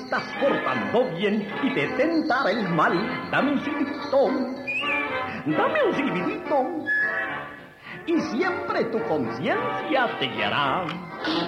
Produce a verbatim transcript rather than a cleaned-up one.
estás portando bien y te tentará el mal. Dame un silbidito, dame un silbidito, y siempre tu conciencia te guiará.